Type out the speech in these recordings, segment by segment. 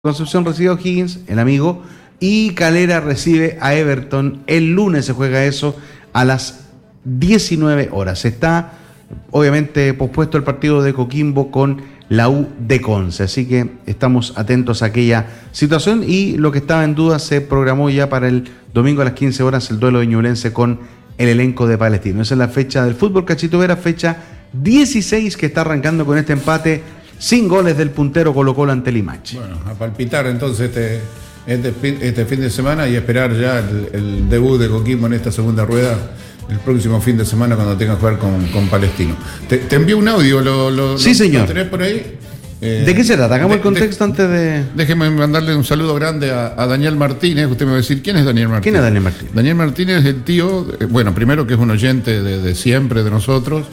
Concepción recibe a O'Higgins, el amigo, y Calera recibe a Everton. El lunes se juega eso a las 19 horas. Está, obviamente, pospuesto el partido de Coquimbo con la U de Conce. Así que estamos atentos a aquella situación. Y lo que estaba en duda se programó ya para el domingo a las 15 horas el duelo de Ñublense con el elenco de Palestino. Esa es la fecha del fútbol Cachito Vera, fecha 16 que está arrancando con este empate sin goles del puntero Colo-Colo ante Limache. Bueno, a palpitar entonces este fin de semana y esperar ya el debut de Coquimbo en esta segunda rueda el próximo fin de semana cuando tenga que jugar con Palestino. Te envío un audio, sí, señor. ¿Lo tenés por ahí? ¿De qué se trata? Hagamos el contexto antes de... Déjeme mandarle un saludo grande a Daniel Martínez. Usted me va a decir, ¿quién es Daniel Martínez? ¿Quién es Daniel Martínez? Daniel Martínez es el tío, bueno, primero que es un oyente de siempre de nosotros,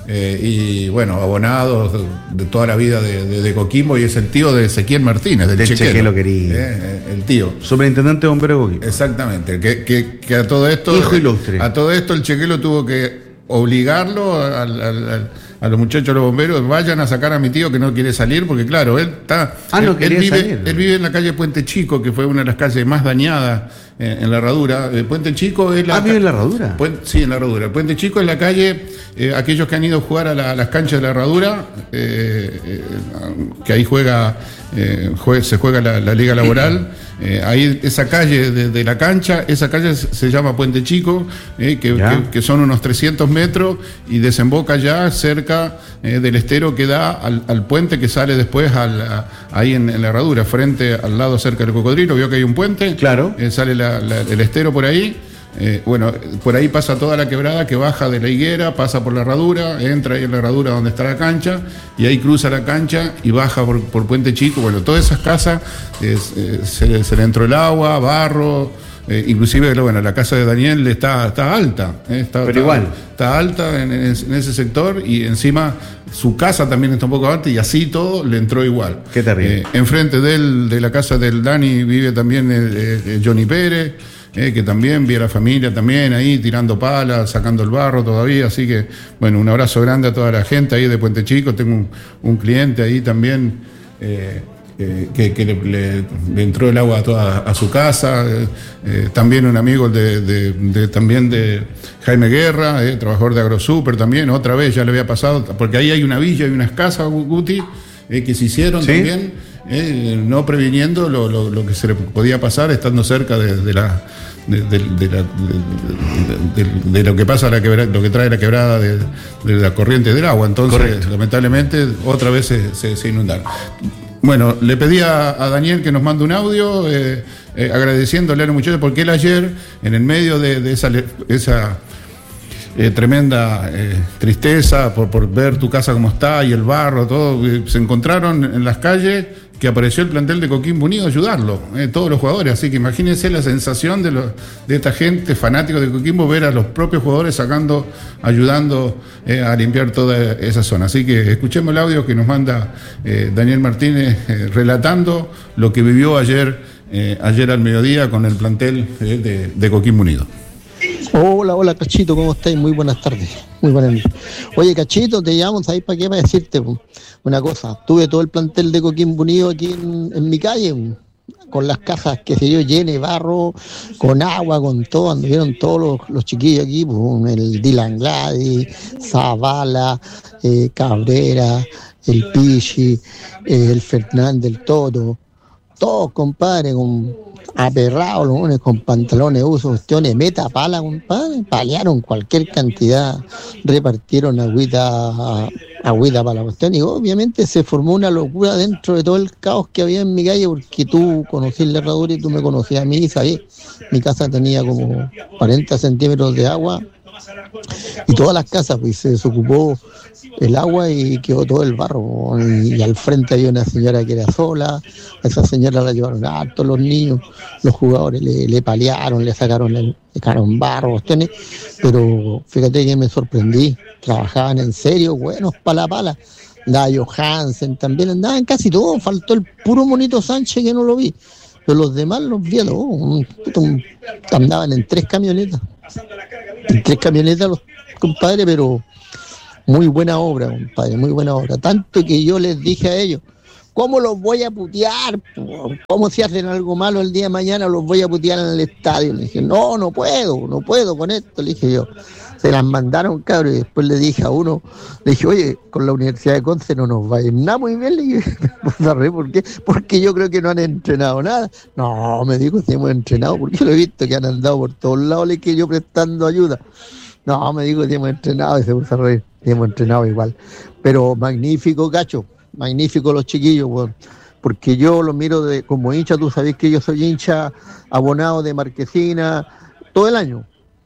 y bueno, abonado de toda la vida de Coquimbo, y es el tío de Ezequiel Martínez, del Chequelo querido. El tío. Superintendente de Bombero de Coquimbo. Exactamente, que a todo esto... Hijo ilustre. A todo esto el Chequelo tuvo que obligarlo a los muchachos, a los bomberos, vayan a sacar a mi tío que no quiere salir, porque claro, él está... Él vive en la calle Puente Chico, que fue una de las calles más dañadas en la Herradura. Puente Chico es la... ¿vive en la Herradura? Sí, en la Herradura. Puente Chico es la calle, aquellos que han ido a jugar a las canchas de la Herradura, que ahí se juega la Liga Laboral. Ahí esa calle de la cancha, esa calle se llama Puente Chico, que son unos 300 metros y desemboca ya cerca del estero que da al puente que sale después ahí en la Herradura, al lado cerca del Cocodrilo. Vio que hay un puente, claro. Sale el estero por ahí. Bueno, por ahí pasa toda la quebrada que baja de la Higuera, pasa por la Herradura, entra ahí en la Herradura donde está la cancha, y ahí cruza la cancha y baja por Puente Chico. Bueno, todas esas casas se le entró el agua, barro, inclusive, bueno, la casa de Daniel está alta, está alta en ese sector, y encima su casa también está un poco alta, y así todo le entró igual. Qué terrible. Enfrente de la casa del Dani vive también Johnny Pérez, que también vi a la familia también ahí tirando palas, sacando el barro todavía. Así que, bueno, un abrazo grande a toda la gente ahí de Puente Chico. Tengo un cliente ahí también que le entró el agua a su casa. También un amigo también de Jaime Guerra, trabajador de AgroSuper también. Otra vez ya le había pasado, porque ahí hay una villa y unas casas, Guti, que se hicieron, ¿sí? También, no previniendo lo que se le podía pasar estando cerca de lo que pasa, lo que trae la quebrada de la corriente del agua. Entonces, correcto, lamentablemente, otra vez se inundaron. Bueno, le pedí a Daniel que nos mande un audio agradeciéndole a los muchachos, porque él ayer, en el medio de esa tremenda tristeza por ver tu casa como está y el barro, todo, se encontraron en las calles que apareció el plantel de Coquimbo Unido a ayudarlo, todos los jugadores. Así que imagínense la sensación de esta gente fanática de Coquimbo, ver a los propios jugadores ayudando a limpiar toda esa zona. Así que escuchemos el audio que nos manda Daniel Martínez relatando lo que vivió ayer al mediodía con el plantel de Coquimbo Unido. Hola Cachito, ¿cómo estáis? Muy buenas tardes, muy buenas noches. Oye, Cachito, te llamo, ¿sabes para qué? Para decirte una cosa. Tuve todo el plantel de Coquimbo Unido aquí en mi calle, con las casas, qué sé yo, llenas de barro, con agua, con todo. Anduvieron todos los chiquillos aquí, el Dylan Gladys, Zavala, Cabrera, el Pichi, el Fernández, el Toto. Todos, compadre, aperrados, los unos con pantalones de uso, cuestiones, meta pala, compadre, palearon cualquier cantidad, repartieron agüita para la cuestión, y obviamente se formó una locura dentro de todo el caos que había en mi calle, porque tú conocías la Herradura y tú me conocías a mí, y sabías, mi casa tenía como 40 centímetros de agua, y todas las casas, pues se desocupó el agua y quedó todo el barro, y al frente había una señora que era sola. A esa señora la llevaron harto los niños, los jugadores le palearon, le sacaron barro, cuestiones, pero fíjate que me sorprendí, trabajaban en serio, buenos para la pala. Andaba Johansen, también andaban casi todos, faltó el puro Monito Sánchez que no lo vi, pero los demás los vi a todos. Andaban en 3 camionetas, los compadres, pero muy buena obra, compadre, muy buena obra. Tanto que yo les dije a ellos, ¿cómo los voy a putear? ¿Cómo si hacen algo malo el día de mañana los voy a putear en el estadio? Le dije, no puedo con esto, le dije yo. Se las mandaron, cabrón, y después le dije a uno, le dije, oye, con la Universidad de Conce no nos va a ir nada muy bien, le dije, ¿por qué? Porque yo creo que no han entrenado nada. No, me dijo, si hemos entrenado, porque lo he visto que han andado por todos lados, le dije yo prestando ayuda. No, me dijo, si hemos entrenado, y se puso a reír, si hemos entrenado igual. Pero magnífico, Cacho, magnífico los chiquillos, bueno, porque yo los miro como hincha, tú sabés que yo soy hincha abonado de Marquesina todo el año.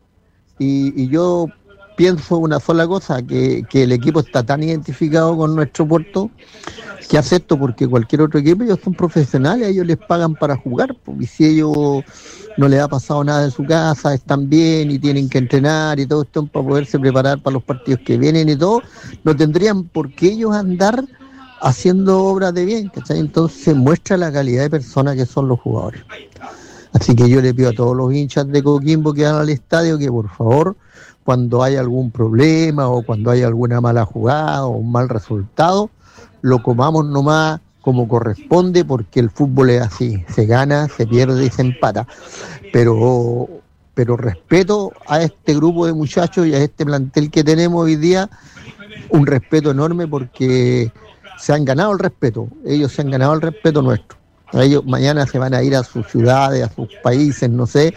Y yo pienso una sola cosa, que el equipo está tan identificado con nuestro puerto que acepto, porque cualquier otro equipo, ellos son profesionales, ellos les pagan para jugar, y si ellos no les ha pasado nada en su casa, están bien y tienen que entrenar y todo esto para poderse preparar para los partidos que vienen y todo, no tendrían por qué ellos andar haciendo obras de bien, ¿cachai? Entonces muestra la calidad de personas que son los jugadores. Así que yo le pido a todos los hinchas de Coquimbo que van al estadio que por favor, cuando hay algún problema o cuando hay alguna mala jugada o un mal resultado, lo comamos nomás como corresponde, porque el fútbol es así, se gana, se pierde y se empata. Pero respeto a este grupo de muchachos y a este plantel que tenemos hoy día, un respeto enorme, porque se han ganado el respeto, ellos se han ganado el respeto nuestro. Ellos mañana se van a ir a sus ciudades, a sus países, no sé,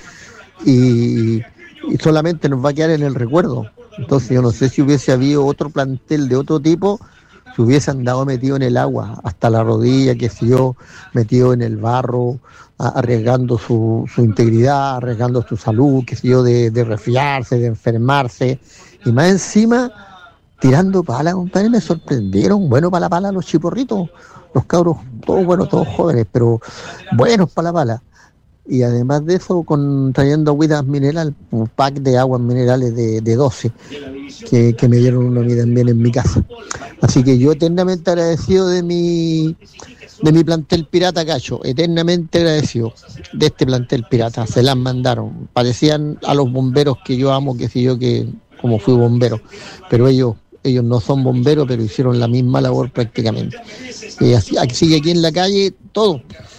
y solamente nos va a quedar en el recuerdo. Entonces yo no sé si hubiese habido otro plantel de otro tipo, se hubiese andado metido en el agua hasta la rodilla, qué sé yo, metido en el barro, arriesgando su integridad, arriesgando su salud, qué sé yo, de resfriarse, de enfermarse, y más encima tirando pala, compadre. Me sorprendieron, bueno para la pala los chiporritos, los cabros, todos jóvenes, pero buenos para la pala. Y además de eso, trayendo agüitas mineral, un pack de aguas minerales de 12, que me dieron uno a mí también en mi casa. Así que yo eternamente agradecido de mi plantel pirata, Cacho, eternamente agradecido de este plantel pirata. Se las mandaron, parecían a los bomberos que yo amo, que sé yo, que como fui bombero, pero ellos no son bomberos, pero hicieron la misma labor prácticamente. Así que aquí en la calle, todo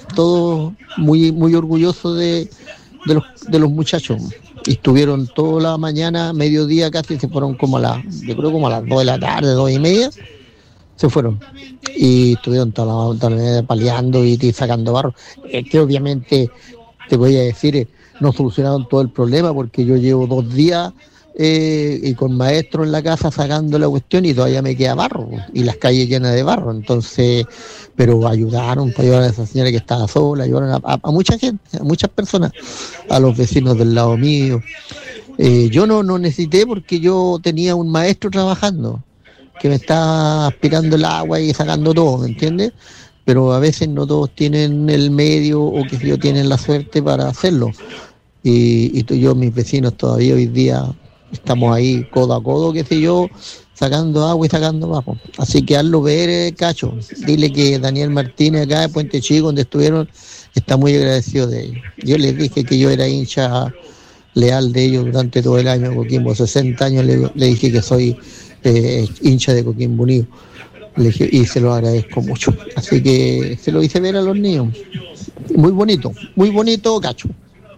muy, muy orgulloso de los muchachos. Y estuvieron toda la mañana, mediodía casi, se fueron como a las 2 de la tarde, 2:30, se fueron. Y estuvieron toda la mañana paleando y sacando barro. Que obviamente, te voy a decir, no solucionaron todo el problema, porque yo llevo 2 días y con maestro en la casa sacando la cuestión y todavía me queda barro y las calles llenas de barro. Entonces, pero ayudaron a esa señora que estaba sola, ayudaron a mucha gente, a muchas personas, a los vecinos del lado mío. Yo no necesité, porque yo tenía un maestro trabajando que me está aspirando el agua y sacando todo, ¿me entiendes? Pero a veces no todos tienen el medio o que yo tienen la suerte para hacerlo. Y mis vecinos todavía hoy día estamos ahí codo a codo, qué sé yo, sacando agua y sacando barro. Así que hazlo ver, Cacho. Dile que Daniel Martínez acá de Puente Chico, donde estuvieron, está muy agradecido de ellos. Yo les dije que yo era hincha leal de ellos durante todo el año, Coquimbo. 60 años le dije que soy hincha de Coquimbo Unido. Le dije, y se lo agradezco mucho. Así que se lo hice ver a los niños. Muy bonito, Cacho.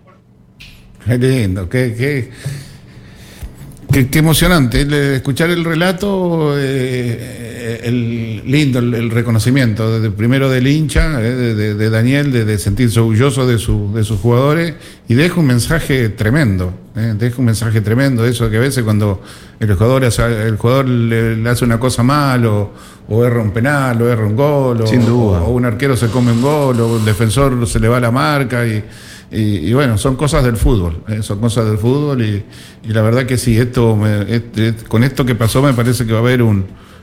Qué lindo, qué emocionante escuchar el relato, el reconocimiento primero del hincha, de Daniel, de sentirse orgulloso de sus jugadores, y deja un mensaje tremendo, eso que a veces cuando el jugador le hace una cosa mal, o erra un penal, o erra un gol, sin duda, o un arquero se come un gol, o un defensor se le va la marca, y bueno, son cosas del fútbol, y la verdad que sí, con esto que pasó me parece que va a haber un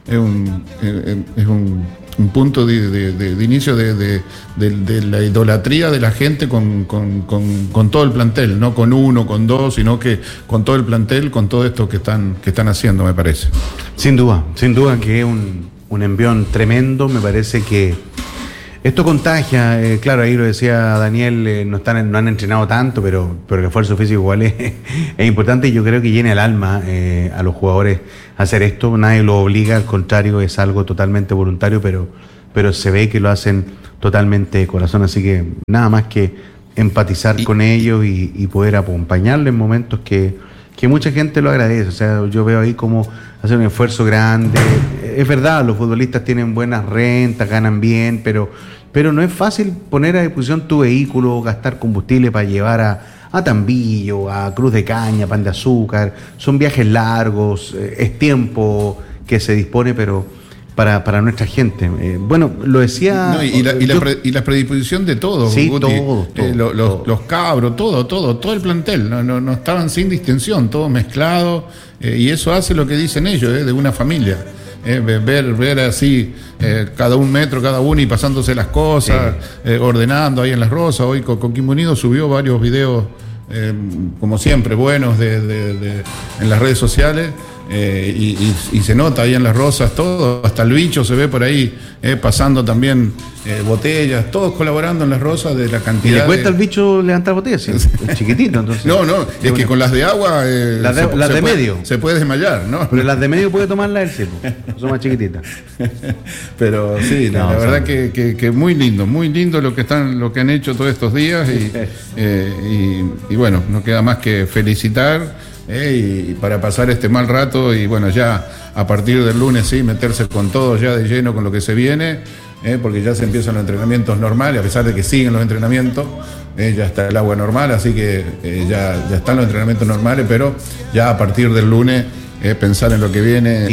punto de inicio de la idolatría de la gente con todo el plantel, no con uno, con dos, sino que con todo el plantel, con todo esto que están haciendo, me parece. Sin duda que es un envión tremendo. Me parece que esto contagia, claro, ahí lo decía Daniel, no han entrenado tanto, pero el esfuerzo físico igual es importante, y yo creo que llena el alma a los jugadores hacer esto. Nadie lo obliga, al contrario, es algo totalmente voluntario, pero pero se ve que lo hacen totalmente de corazón, así que nada más que empatizar con ellos y poder acompañarles en momentos que mucha gente lo agradece. O sea, yo veo ahí como hacer un esfuerzo grande. Es verdad, los futbolistas tienen buenas rentas, ganan bien, pero no es fácil poner a disposición tu vehículo, gastar combustible para llevar a Tambillo, a Cruz de Caña, Pan de Azúcar. Son viajes largos, es tiempo que se dispone, pero para nuestra gente. Bueno, lo decía... No, y la predisposición de todos. Sí, Guti, todos. los cabros, todo el plantel. No estaban sin distinción, todo mezclado. Y eso hace lo que dicen ellos, de una familia. Ver así cada un metro, cada uno y pasándose las cosas, ordenando ahí en Las Rosas. Hoy Coquimbo Unido subió varios videos, como siempre, buenos en las redes sociales. Y se nota ahí en Las Rosas todo, hasta el bicho se ve por ahí pasando también botellas, todos colaborando en Las Rosas de la cantidad. ¿Y le cuesta al bicho levantar botellas? Sí, es chiquitito, entonces. No, es que con las de agua las de medio se puede desmayar, ¿no? Pero las de medio puede tomarlas él, sí, son más chiquititas. Pero sí, la verdad que muy lindo lo que han hecho todos estos días y bueno, no queda más que felicitar. Y para pasar este mal rato y bueno, ya a partir del lunes meterse con todo ya de lleno con lo que se viene, porque ya se empiezan los entrenamientos normales, a pesar de que siguen los entrenamientos, ya está el agua normal, así que ya están los entrenamientos normales, pero ya a partir del lunes pensar en lo que viene,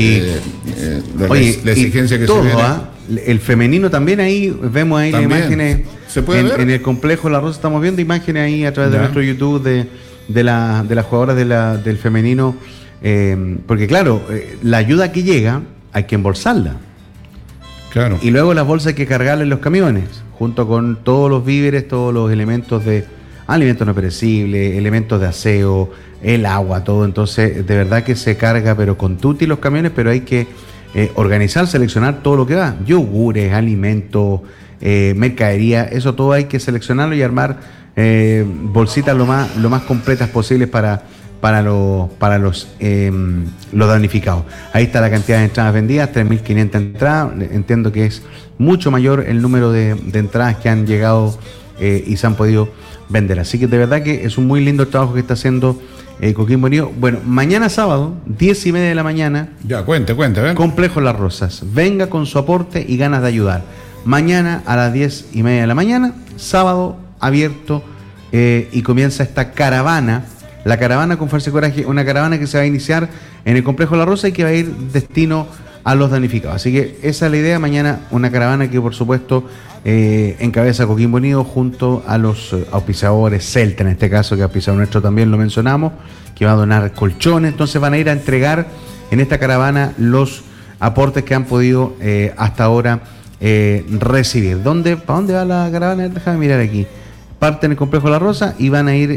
la exigencia que todo, se viene. El femenino también, ahí vemos ahí las imágenes. ¿Se puede ver? En el complejo La Rosa estamos viendo imágenes ahí a través de nuestro YouTube de las jugadoras del femenino, porque claro, la ayuda que llega hay que embolsarla. Claro. Y luego las bolsas hay que cargarlas en los camiones, junto con todos los víveres, todos los elementos de alimentos no perecibles, elementos de aseo, el agua, todo. Entonces, de verdad que se carga, pero con tutti los camiones, pero hay que organizar, seleccionar todo lo que va. Yogures, alimentos, mercadería, eso todo hay que seleccionarlo y armar bolsitas lo más completas posibles para los damnificados. Ahí está la cantidad de entradas vendidas, 3.500 entradas. Entiendo que es mucho mayor el número de entradas que han llegado y se han podido vender. Así que de verdad que es un muy lindo trabajo que está haciendo Coquimbo Unido. Bueno, mañana sábado, 10:30 de la mañana. Ya, cuente, ¿ven? Complejo Las Rosas. Venga con su aporte y ganas de ayudar. Mañana a las 10:30 de la mañana, sábado abierto, y comienza esta caravana, la caravana con Fuerza y Coraje, una caravana que se va a iniciar en el Complejo La Rosa y que va a ir destino a los damnificados. Así que esa es la idea, mañana una caravana que por supuesto encabeza Coquimbo Unido junto a los auspiciadores, Celta en este caso, que auspiciador nuestro también lo mencionamos, que va a donar colchones. Entonces van a ir a entregar en esta caravana los aportes que han podido hasta ahora recibir. ¿Para dónde va la caravana? Déjame mirar aquí. Parte en el Complejo La Rosa y van a ir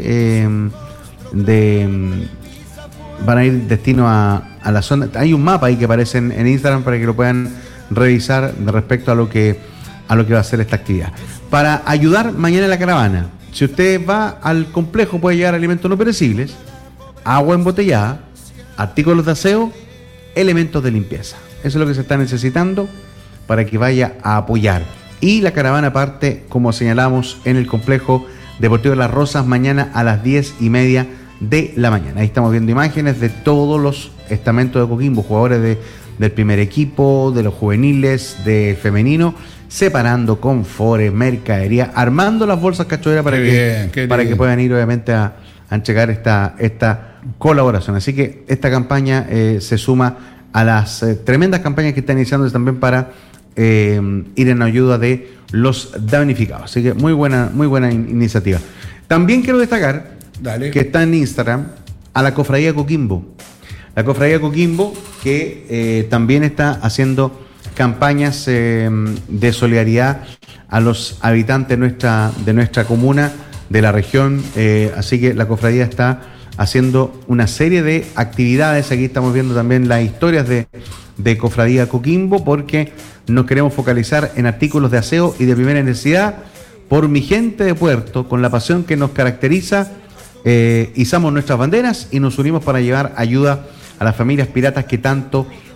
destino a la zona. Hay un mapa ahí que aparece en Instagram para que lo puedan revisar respecto a lo que va a ser esta actividad. Para ayudar mañana en la caravana, si usted va al complejo puede llevar alimentos no perecibles, agua embotellada, artículos de aseo, elementos de limpieza. Eso es lo que se está necesitando para que vaya a apoyar. Y la caravana parte, como señalamos, en el Complejo Deportivo de Las Rosas mañana a las 10:30 de la mañana. Ahí estamos viendo imágenes de todos los estamentos de Coquimbo, jugadores del primer equipo, de los juveniles, del femenino, separando confores, mercadería, armando las bolsas cachoeras para que puedan ir obviamente a entregar esta colaboración. Así que esta campaña se suma a las tremendas campañas que están iniciándose también para ir en ayuda de los damnificados. Así que muy buena iniciativa. También quiero destacar que está en Instagram a la Cofradía Coquimbo. La Cofradía Coquimbo que también está haciendo campañas de solidaridad a los habitantes de nuestra comuna, de la región. Así que la Cofradía está haciendo una serie de actividades. Aquí estamos viendo también las historias de Cofradía Coquimbo, porque nos queremos focalizar en artículos de aseo y de primera necesidad. Por mi gente de puerto, con la pasión que nos caracteriza, izamos nuestras banderas y nos unimos para llevar ayuda a las familias piratas que tanto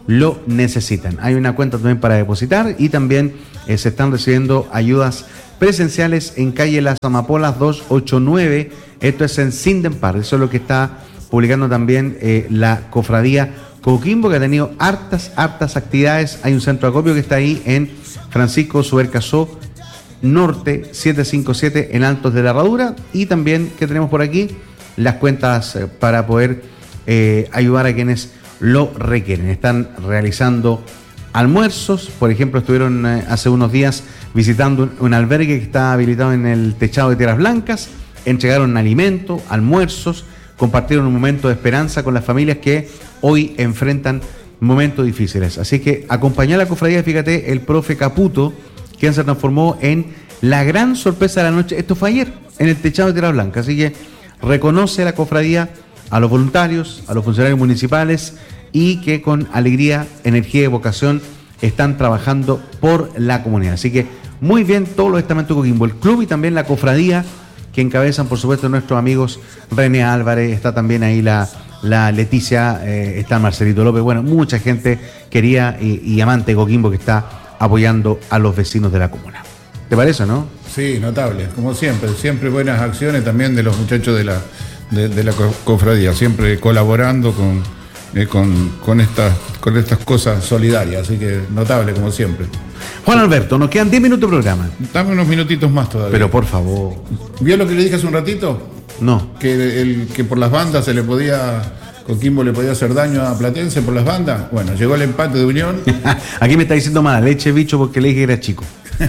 lo necesitan. Hay una cuenta también para depositar y también se están recibiendo ayudas presenciales en calle Las Amapolas 289. Esto es en Sinden Park. Eso es lo que está publicando también la cofradía Coquimbo, que ha tenido hartas actividades. Hay un centro de acopio que está ahí en Francisco Subercasó Norte 757 en Altos de la Herradura. Y también que tenemos por aquí las cuentas para poder ayudar a quienes lo requieren. Están realizando almuerzos. Por ejemplo, estuvieron hace unos días visitando un albergue que está habilitado en el techado de Tierras Blancas. Entregaron alimento, almuerzos, compartieron un momento de esperanza con las familias que hoy enfrentan momentos difíciles. Así que acompañó a la cofradía, fíjate, el profe Caputo, quien se transformó en la gran sorpresa de la noche. Esto fue ayer, en el techado de Tierras Blancas. Así que reconoce a la cofradía, a los voluntarios, a los funcionarios municipales y que con alegría, energía y vocación están trabajando por la comunidad. Así que muy bien todos los estamentos de Coquimbo, el club y también la cofradía que encabezan, por supuesto, nuestros amigos René Álvarez, está también ahí la Leticia, está Marcelito López, bueno, mucha gente querida y amante de Coquimbo que está apoyando a los vecinos de la comuna. ¿Te parece, no? Sí, notable, como siempre buenas acciones también de los muchachos de la cofradía, siempre colaborando con estas cosas solidarias, así que notable como siempre. Juan Alberto, nos quedan 10 minutos de programa. Dame unos minutitos más todavía. Pero por favor. ¿Vio lo que le dije hace un ratito? No. Que por las bandas Coquimbo le podía hacer daño a Platense por las bandas. Bueno, llegó el empate de Unión. Aquí me está diciendo mala leche, bicho, porque le dije que era chico.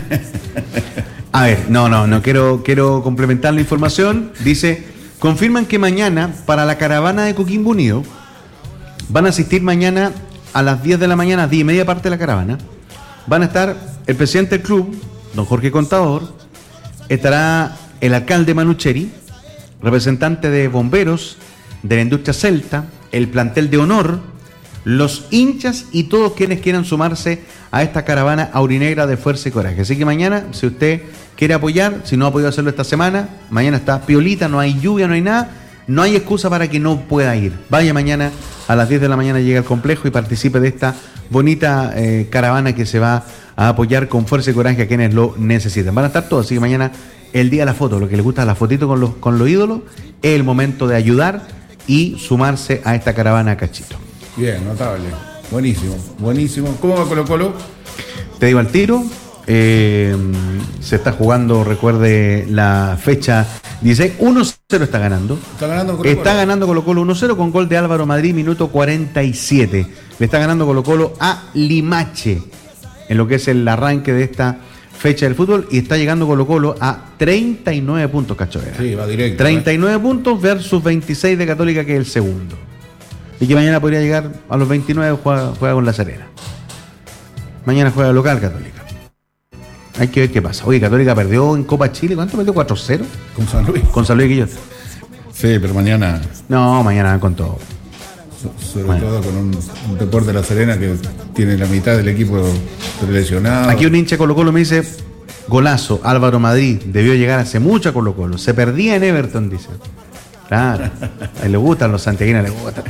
A ver, no quiero complementar la información. Dice, confirman que mañana, para la caravana de Coquimbo Unido, van a asistir mañana a las 10 de la mañana, 10 y media parte de la caravana. Van a estar el presidente del club, don Jorge Contador, estará el alcalde Manucheri, representante de bomberos, de la industria celta, el plantel de honor, los hinchas y todos quienes quieran sumarse a esta caravana aurinegra de fuerza y coraje. Así que mañana, si usted quiere apoyar, si no ha podido hacerlo esta semana, mañana está piolita, no hay lluvia, no hay nada, no hay excusa para que no pueda ir. Vaya mañana a las 10 de la mañana, llega al complejo y participe de esta bonita caravana que se va a apoyar con fuerza y coraje a quienes lo necesitan. Van a estar todos, así que mañana, el día de la foto, lo que les gusta la fotito con los ídolos, es el momento de ayudar y sumarse a esta caravana Cachito. Bien, notable. Buenísimo. ¿Cómo va Colo-Colo? Te digo al tiro. Se está jugando, recuerde la fecha 16, 1-0 está ganando. Está ganando Colo-Colo 1-0 con gol de Álvaro Madrid, minuto 47. Le está ganando Colo-Colo a Limache en lo que es el arranque de esta fecha del fútbol y está llegando Colo-Colo a 39 puntos, Cachovera. Sí, va directo. 39 puntos versus 26 de Católica, que es el segundo. Y que mañana podría llegar a los 29, juega con La Serena. Mañana juega local Católica. Hay que ver qué pasa. Oye, Católica perdió en Copa Chile. ¿Cuánto perdió? 4-0. Con San Luis. Con San Luis Quillota. Sí, pero mañana. No, mañana van con todo. Sobre todo con un Deporte de La Serena que tiene la mitad del equipo lesionado. Aquí un hincha Colo-Colo me dice: golazo, Álvaro Madrid debió llegar hace mucho a Colo-Colo. Se perdía en Everton, dice. Claro. A él le gustan los santiaguinos, les gusta.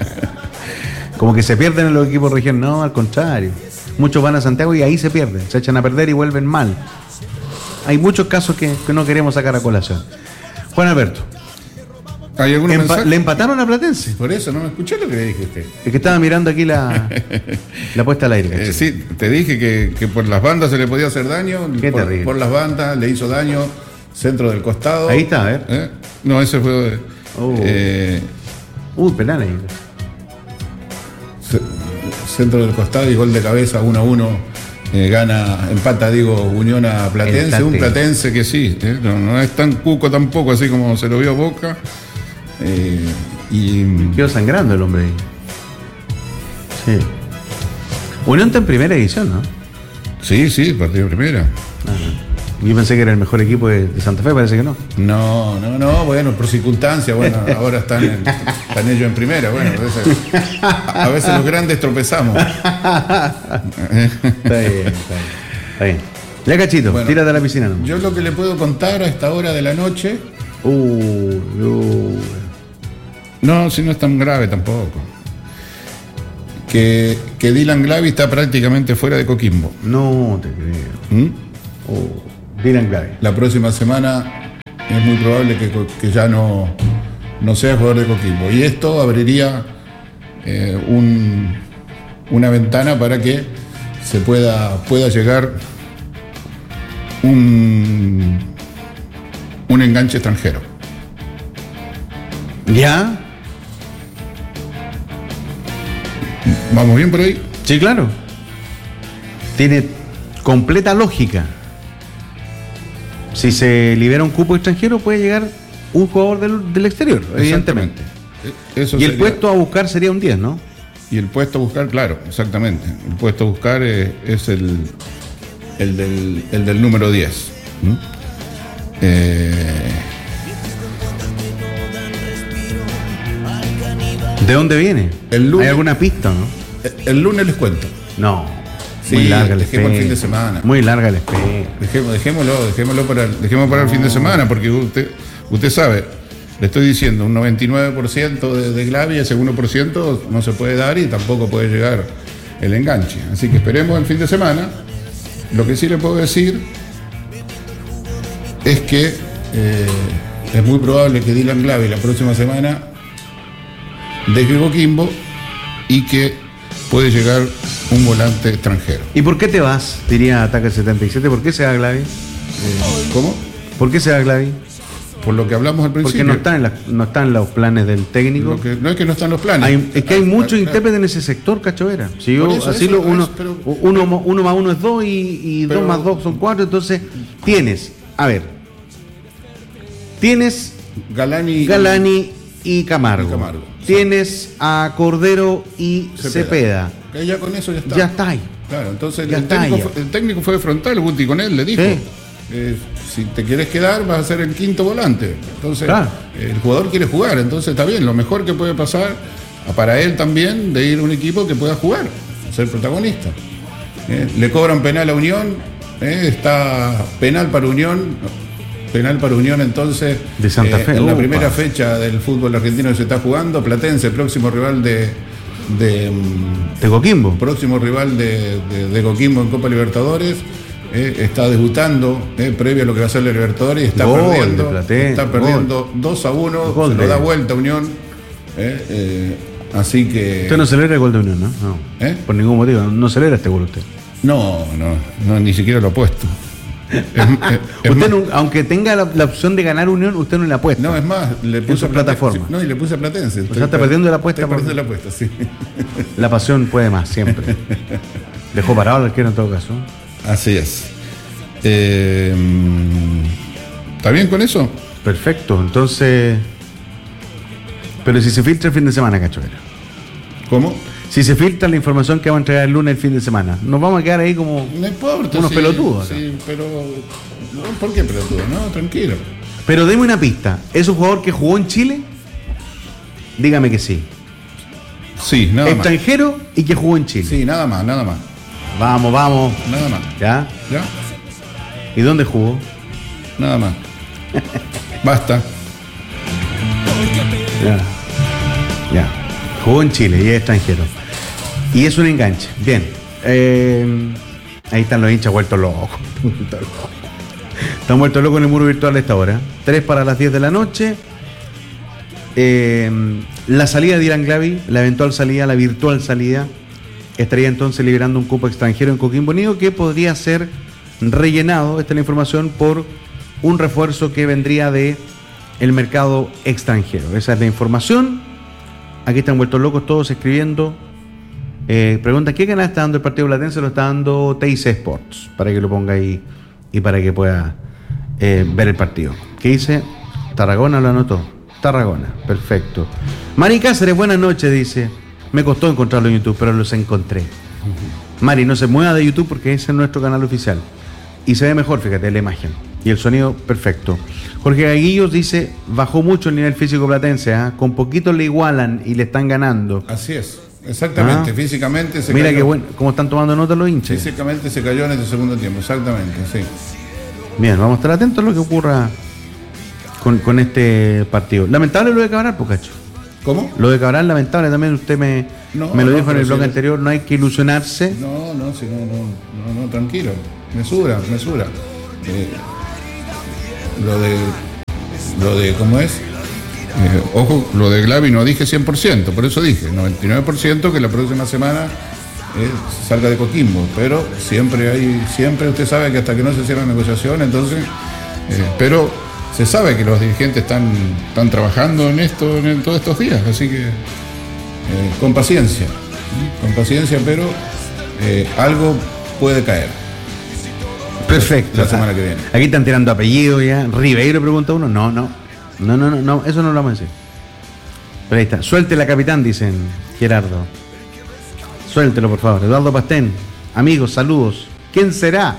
Como que se pierden en los equipos de región. No, al contrario. Muchos van a Santiago y ahí se pierden, se echan a perder y vuelven mal. Hay muchos casos que no queremos sacar a colación. Juan Alberto, ¿hay algún mensaje? Le empataron a Platense. Por eso, no me escuché lo que le dije a usted. Es que estaba mirando aquí la puesta al aire. Sí, te dije que por las bandas se le podía hacer daño. Qué terrible. Por las bandas le hizo daño. Centro del costado. Ahí está, a ver. No, ese fue... penal ahí. Centro del costado y gol de cabeza 1-1. Empata, Unión a Platense. Un Platense que sí, no es tan cuco tampoco, así como se lo vio Boca. Quedó sangrando el hombre ahí. Sí. Unión está en primera división, ¿no? Sí, partido de primera. Yo pensé que era el mejor equipo de Santa Fe, parece que no. No, bueno, por circunstancias, ahora están ellos en primera, a veces los grandes tropezamos. Está bien. Ya, Cachito, bueno, tírate a la piscina. ¿No? Yo lo que le puedo contar a esta hora de la noche... No, si no es tan grave tampoco. que Dylan Glavy está prácticamente fuera de Coquimbo. No te creo. Dylan Glavy. La próxima semana es muy probable que ya no sea jugador de Coquimbo. Y esto abriría una ventana para que se pueda llegar un enganche extranjero. ¿Ya? ¿Vamos bien por ahí? Sí, claro. Tiene completa lógica. Si se libera un cupo extranjero, puede llegar un jugador del exterior, evidentemente. Eso y el sería, puesto a buscar sería un 10, ¿no? Y el puesto a buscar, claro, exactamente. El puesto a buscar es el del número 10. ¿De dónde viene? El lunes, ¿Hay alguna pista, no? El lunes les cuento. No. Sí, muy larga la dejemos espera. el fin de semana. Muy larga la espera. Dejémoslo para el fin de semana, porque usted sabe, le estoy diciendo, un 99% de Glavy, ese 1% no se puede dar y tampoco puede llegar el enganche. Así que esperemos el fin de semana. Lo que sí le puedo decir es que es muy probable que Dylan Glavy la próxima semana deje Coquimbo y que puede llegar un volante extranjero. ¿Y por qué te vas? Diría Ataque 77. ¿Por qué se va Glavy? ¿Cómo? ¿Por qué se va Glavy? Por lo que hablamos al principio. Porque no están los planes del técnico. No es que no están los planes. Es que hay muchos intérpretes en ese sector, Cachovera. Si yo, uno más uno es 2 y 2 más 2 son 4, entonces tienes Galani y Camargo. Tienes a Cordero y Cepeda. Ya con eso ya está. Ya está ahí. Claro, entonces el técnico fue de frontal, Guti con él le dijo. Sí. Si te quieres quedar vas a ser el quinto volante. Entonces el jugador quiere jugar, entonces está bien. Lo mejor que puede pasar para él también de ir a un equipo que pueda jugar, ser protagonista. Le cobran penal a Unión, está penal para Unión entonces de Santa Fe. en la primera fecha del fútbol argentino que se está jugando, Platense, próximo rival de Coquimbo. Próximo rival de Coquimbo en Copa Libertadores. Está debutando previo a lo que va a ser la Libertadores y está perdiendo 2-1, se lo da vuelta Unión. Así que. Usted no celebra el gol de Unión, ¿no? Por ningún motivo, no celebra este gol usted. No, ni siquiera lo ha puesto. Usted aunque tenga la opción de ganar Unión, usted no le apuesta. No, es más, le puse a plataforma. No, y le puse a Platense. O sea, está perdiendo la apuesta. Está perdiendo la apuesta, sí. La pasión puede más, siempre. Dejó parado al arquero en todo caso. Así es. ¿Está bien con eso? Perfecto, entonces. Pero si se filtra el fin de semana, Cachovera. ¿Cómo? Si se filtra la información que va a entregar el lunes el fin de semana, nos vamos a quedar ahí como no importa, unos pelotudos. Sí, pero. No, ¿por qué pelotudos? No, tranquilo. Pero deme una pista. ¿Es un jugador que jugó en Chile? Dígame que sí. Sí, nada más. Extranjero y que jugó en Chile. Sí, nada más. Vamos. Nada más. ¿Ya? ¿Y dónde jugó? Nada más. Basta. Ya. Jugó en Chile y es extranjero. Y es un enganche. Bien. Ahí están los hinchas vueltos locos. Están vueltos locos en el muro virtual a esta hora. 3 para las 10 de la noche. La salida de Dylan Glavy, la eventual salida, la virtual salida, estaría entonces liberando un cupo extranjero en Coquimbo Unido que podría ser rellenado, esta es la información, por un refuerzo que vendría de el mercado extranjero. Esa es la información. Aquí están vueltos locos todos escribiendo. Pregunta, ¿qué canal está dando el partido Platense? Lo está dando TIC Sports, para que lo ponga ahí y para que pueda ver el partido. ¿Qué dice? Tarragona lo anotó. Tarragona, perfecto. Mari Cáceres, buenas noches, dice. Me costó encontrarlo en YouTube, pero los encontré. Mari, no se mueva de YouTube porque ese es nuestro canal oficial. Y se ve mejor, fíjate, la imagen. Y el sonido, perfecto. Jorge Gaguillos dice, bajó mucho el nivel físico platense, con poquito le igualan y le están ganando. Así es, exactamente, físicamente se Mira cayó. qué bueno, cómo están tomando nota los hinchas. Físicamente se cayó en este segundo tiempo, exactamente, sí. Bien, vamos a estar atentos a lo que ocurra con este partido. Lamentable lo de Cabral, Pocacho. ¿Cómo? Lo de Cabral, lamentable también, usted me lo dijo en el blog anterior, no hay que ilusionarse. No, tranquilo. Mesura. Lo de ¿cómo es? Ojo, lo de Glavi no dije 100%, por eso dije 99% que la próxima semana salga de Coquimbo, pero siempre usted sabe que hasta que no se cierra la negociación, entonces, pero se sabe que los dirigentes están trabajando en esto en todos estos días, así que con paciencia, pero algo puede caer. Perfecto. La semana que viene. Aquí están tirando apellidos ya. Ribeiro pregunta uno. No, eso no lo vamos a decir. Pero ahí está. Suelte la capitán, dicen Gerardo. Suéltelo, por favor. Eduardo Pastén. Amigos, saludos. ¿Quién será?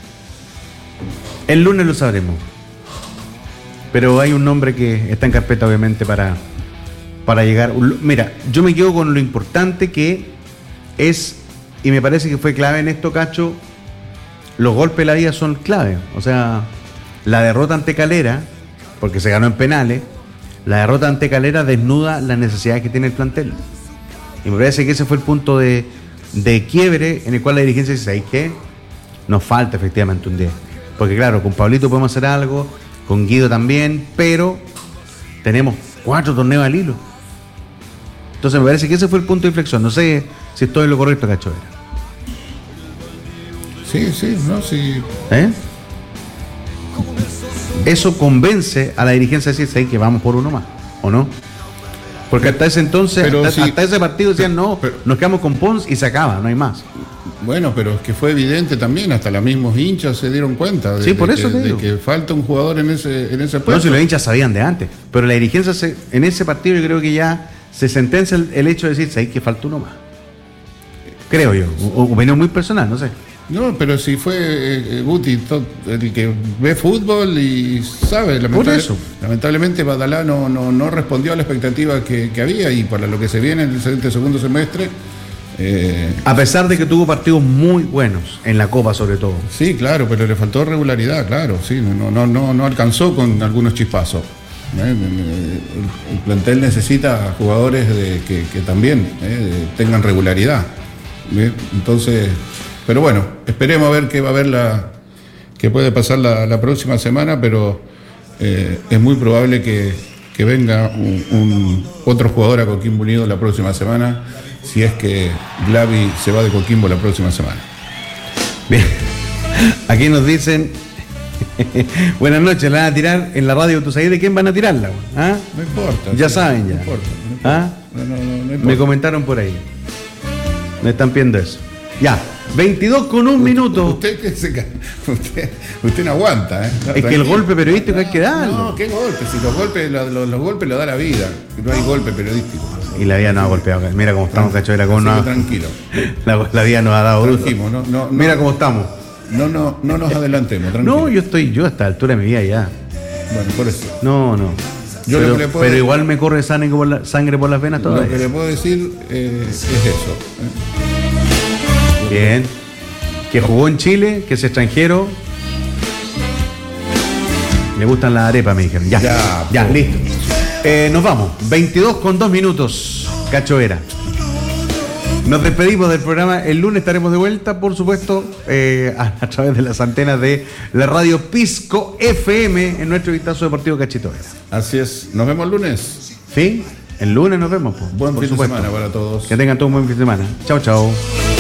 El lunes lo sabremos. Pero hay un nombre que está en carpeta, obviamente, para llegar. Mira, yo me quedo con lo importante que es, y me parece que fue clave en esto, Cacho. Los golpes de la vida son clave. O sea, la derrota ante Calera, porque se ganó en penales, la derrota ante Calera desnuda las necesidades que tiene el plantel. Y me parece que ese fue el punto de quiebre en el cual la dirigencia dice, ¿sabes qué? Nos falta efectivamente un 10. Porque claro, con Pablito podemos hacer algo, con Guido también, pero tenemos 4 torneos al hilo. Entonces me parece que ese fue el punto de inflexión. No sé si estoy en lo correcto, Cacho. Sí. Eso convence a la dirigencia de decir que vamos por uno más, ¿o no? Porque hasta ese entonces, hasta ese partido decían nos quedamos con Pons y se acaba, no hay más. Bueno, pero es que fue evidente también, hasta los mismos hinchas se dieron cuenta de que falta un jugador en ese puesto. No, si los hinchas sabían de antes, pero la dirigencia en ese partido yo creo que ya se sentencia el hecho de decir que falta uno más. Creo yo, opinión muy personal, no sé. No, pero si fue Guti, el que ve fútbol y sabe, lamentablemente Badalá no respondió a la expectativa que había, y para lo que se viene en el segundo semestre. A pesar de que tuvo partidos muy buenos en la Copa, sobre todo. Sí, claro, pero le faltó regularidad, claro, sí, no alcanzó con algunos chispazos. El plantel necesita jugadores que también tengan regularidad. Entonces, pero bueno, esperemos a ver qué va a haber qué puede pasar la próxima semana, pero es muy probable que venga otro jugador a Coquimbo Unido la próxima semana, si es que Glavi se va de Coquimbo la próxima semana. Bien, aquí nos dicen buenas noches, la van a tirar en la radio. ¿Tú sabes de quién van a tirarla? ¿Ah? No importa. Ya saben, ya. No importa. ¿Ah? No importa. Me comentaron por ahí. Me están pidiendo eso. Ya, 22 con un minuto. Usted no aguanta, ¿eh? No, es tranquilo. Que el golpe periodístico hay que darlo. No, ¿qué golpe? Si los golpes lo da la vida. No hay golpe periodístico. Y la vida nos ha golpeado. Mira cómo estamos, Cacho. Tranquilo. La vida nos ha dado bruto. Mira cómo estamos. No nos adelantemos, tranquilo. No, yo a esta altura de mi vida ya. Bueno, por eso. No. Pero igual me corre sangre por las venas todavía. Lo que le puedo decir es eso. Bien. Que jugó en Chile, que es extranjero. Le gustan las arepas, me dijeron. Ya, listo. Nos vamos. 22 con 2 minutos. Cacho Vera. Nos despedimos del programa. El lunes estaremos de vuelta, por supuesto, a través de las antenas de la radio Pisco FM en nuestro vistazo deportivo Cachito Vera. Así es. Nos vemos el lunes. Sí, el lunes nos vemos. Buen fin de semana para todos. Que tengan todos un buen fin de semana. Chao.